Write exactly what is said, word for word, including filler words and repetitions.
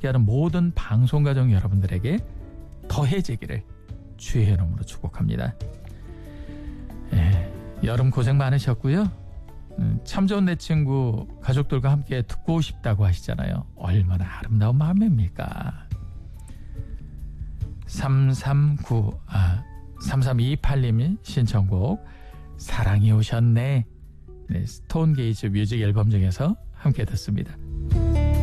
함께하는 모든 방송가족 여러분들에게 더해지기를 주의 이름으로 축복합니다. 예, 여름 고생 많으셨고요. 음, 참 좋은 내 친구 가족들과 함께 듣고 싶다고 하시잖아요. 얼마나 아름다운 마음입니까? 삼삼구 아 삼삼이팔 님이 신청곡 사랑이 오셨네. 네, 스톤 게이지 뮤직 앨범 중에서 함께 듣습니다.